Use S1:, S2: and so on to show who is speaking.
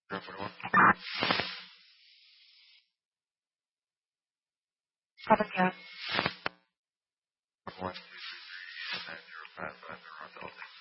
S1: 041.
S2: 7, yeah.
S1: 1, 2, 3, 3, 9, 0, 5, 5, 0, Delta.